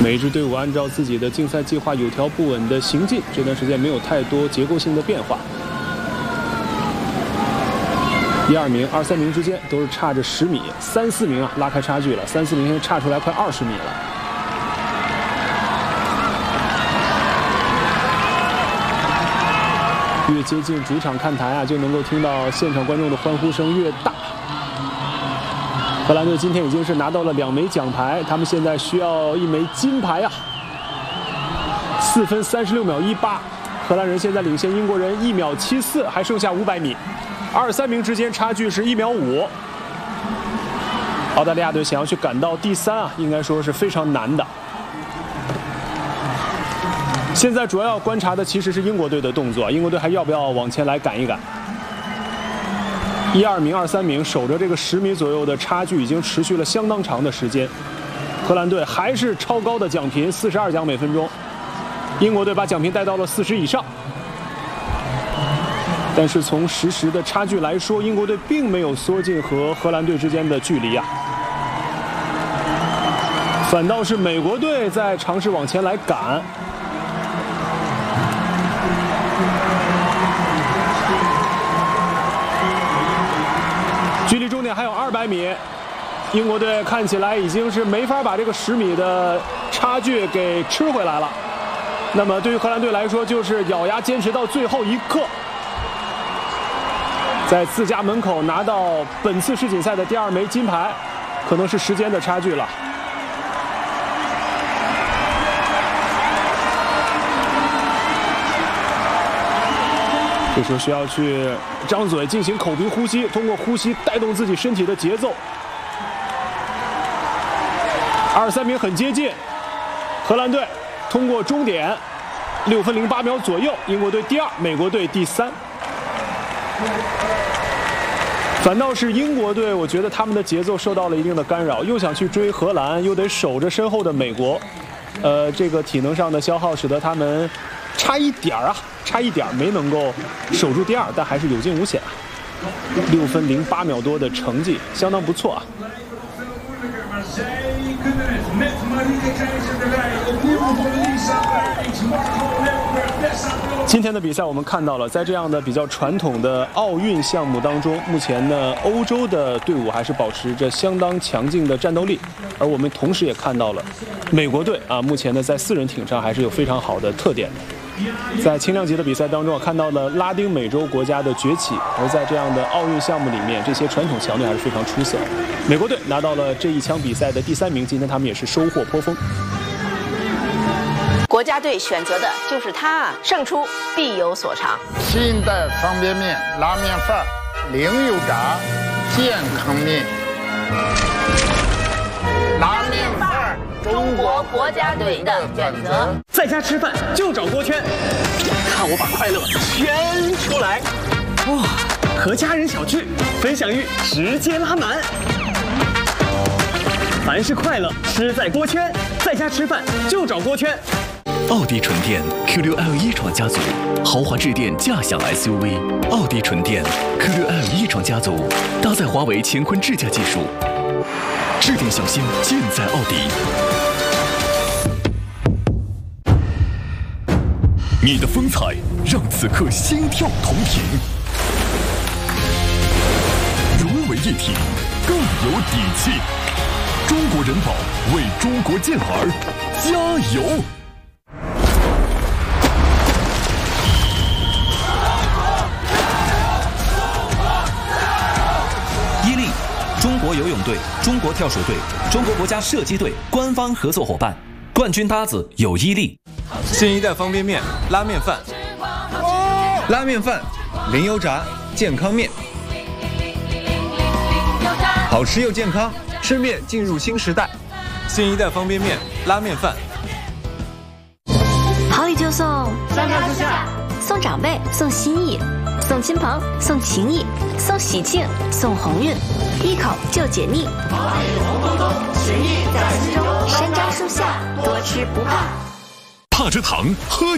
每支队伍按照自己的竞赛计划有条不紊的行进，这段时间没有太多结构性的变化。1、2名、2、3名之间都是差着10米，3、4名拉开差距了，3、4名现在差出来快20米了。越接近主场看台就能够听到现场观众的欢呼声越大。荷兰队今天已经是拿到了2枚奖牌，他们现在需要1枚金牌4分36秒18，荷兰人现在领先英国人1秒74，还剩下500米，2、3名之间差距是1秒5。澳大利亚队想要去赶到第3应该说是非常难的。现在主要观察的其实是英国队的动作，英国队还要不要往前来赶一赶？1、2名、2、3名守着这个10米左右的差距已经持续了相当长的时间。荷兰队还是超高的奖频，42奖每分钟。英国队把奖频带到了40以上。但是从实时的差距来说，英国队并没有缩进和荷兰队之间的距离反倒是美国队在尝试往前来赶。距离终点还有200米，英国队看起来已经是没法把这个10米的差距给吃回来了。那么对于荷兰队来说，就是咬牙坚持到最后一刻，在自家门口拿到本次世锦赛的第2枚金牌，可能是时间的差距了。这时候需要去张嘴进行口鼻呼吸，通过呼吸带动自己身体的节奏。2、3名很接近，荷兰队通过终点6分08秒左右，英国队第2，美国队第3。反倒是英国队，我觉得他们的节奏受到了一定的干扰，又想去追荷兰，又得守着身后的美国，这个体能上的消耗使得他们差一点没能够守住第2，但还是有惊无险6分08秒多的成绩，相当不错今天的比赛我们看到了，在这样的比较传统的奥运项目当中，目前呢欧洲的队伍还是保持着相当强劲的战斗力，而我们同时也看到了美国队目前呢在4人艇上还是有非常好的特点的。在轻量级的比赛当中，我看到了拉丁美洲国家的崛起，而在这样的奥运项目里面，这些传统强队还是非常出色。美国队拿到了这一场比赛的第3名，今天他们也是收获颇丰。 国家队选择的就是它，胜出必有所长。 新代方便面、拉面饭、零油炸、健康面。拉面饭， 中国国家队的选择。 在家吃饭就找锅圈，看我把快乐圈出来！哇，和家人小聚，分享欲直接拉满。凡是快乐，吃在锅圈。在家吃饭就找锅圈。 奥迪纯电 Q6L 一创家族，豪华智电驾享 SUV。奥迪纯电 Q6L 一创家族，搭载华为乾坤智驾技术，智电小星尽在奥迪。你的风采让此刻心跳同频，融为一体，更有底气。中国人保为中国健儿加油！ 伊利，中国游泳队、中国跳水队、中国国家射击队官方合作伙伴，冠军搭子有伊利。 新一代方便面、拉面饭、拉面饭、零油炸、健康面，好吃又健康，吃面进入新时代。新一代方便面、拉面饭， 好礼就送 3票之下， 送长辈，送心意，送亲朋，送情谊，送喜庆，送鸿运，一口就解腻。 好礼红彤彤，情谊在心中。 山楂树下，多吃不怕。 怕蔗糖，喝